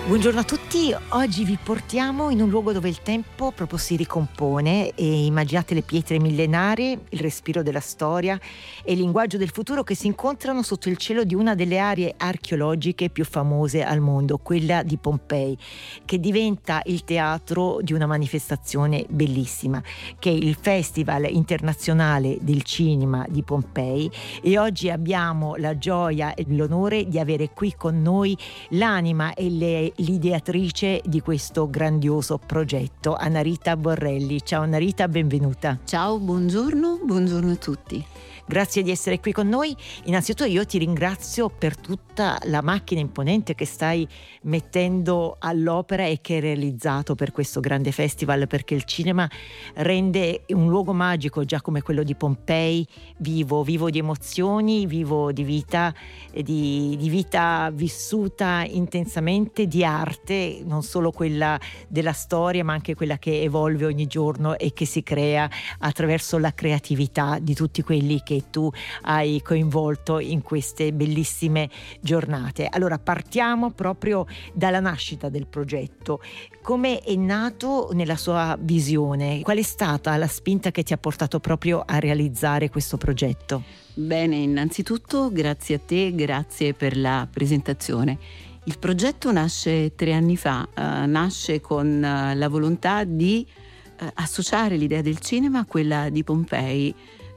Buongiorno a tutti, oggi vi portiamo in un luogo dove il tempo proprio si ricompone e immaginate le pietre millenarie, il respiro della storia e il linguaggio del futuro che si incontrano sotto il cielo di una delle aree archeologiche più famose al mondo, quella di Pompei, che diventa il teatro di una manifestazione bellissima, che è il Festival Internazionale del Cinema di Pompei, e oggi abbiamo la gioia e l'onore di avere qui con noi l'anima e l'ideatrice di questo grandioso progetto, Annarita Borrelli. Ciao Annarita, benvenuta. Ciao, buongiorno a tutti. Grazie di essere qui con noi. Innanzitutto io ti ringrazio per tutta la macchina imponente che stai mettendo all'opera e che hai realizzato per questo grande festival, perché il cinema rende un luogo magico già come quello di Pompei vivo di emozioni, vivo di vita, di vita vissuta intensamente, di arte, non solo quella della storia ma anche quella che evolve ogni giorno e che si crea attraverso la creatività di tutti quelli che tu hai coinvolto in queste bellissime giornate. Allora partiamo proprio dalla nascita del progetto. Come è nato nella sua visione? Qual è stata la spinta che ti ha portato proprio a realizzare questo progetto? Bene, innanzitutto grazie a te, grazie per la presentazione. Il progetto nasce 3 anni fa, nasce con la volontà di associare l'idea del cinema a quella di Pompei.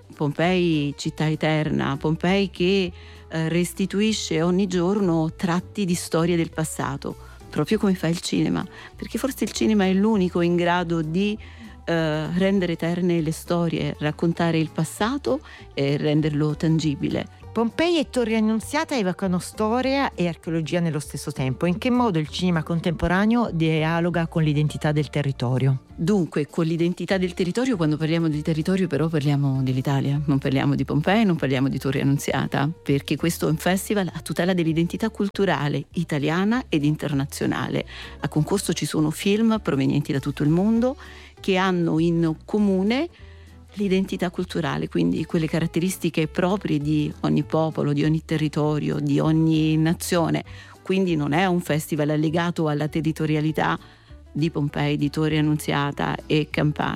Pompei città eterna, Pompei che restituisce ogni giorno tratti di storia del passato, proprio come fa il cinema, perché forse il cinema è l'unico in grado di rendere eterne le storie, raccontare il passato e renderlo tangibile. Pompei e Torre Annunziata evocano storia e archeologia nello stesso tempo. In che modo il cinema contemporaneo dialoga con l'identità del territorio? Dunque, con l'identità del territorio, quando parliamo di territorio però parliamo dell'Italia, non parliamo di Pompei, non parliamo di Torre Annunziata, perché questo è un festival a tutela dell'identità culturale italiana ed internazionale. A concorso ci sono film provenienti da tutto il mondo che hanno in comune l'identità culturale, quindi quelle caratteristiche proprie di ogni popolo, di ogni territorio, di ogni nazione. Quindi non è un festival legato alla territorialità di Pompei, di Torre Annunziata e Campania.